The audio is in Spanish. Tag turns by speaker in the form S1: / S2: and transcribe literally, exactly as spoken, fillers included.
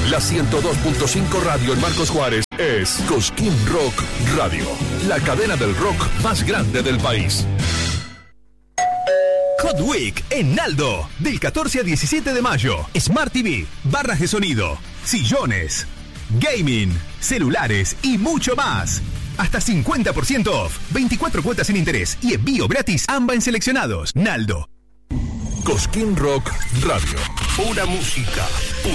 S1: La ciento dos punto cinco Radio en Marcos Juárez es Cosquín Rock Radio, la cadena del rock más grande del país.
S2: Hot Week en Naldo, del catorce al diecisiete de mayo. Smart T V, barras de sonido, sillones, gaming, celulares y mucho más. Hasta cincuenta por ciento off, veinticuatro cuotas sin interés y envío gratis AMBA en seleccionados. Naldo.
S1: Cosquín Rock Radio. Pura música, pura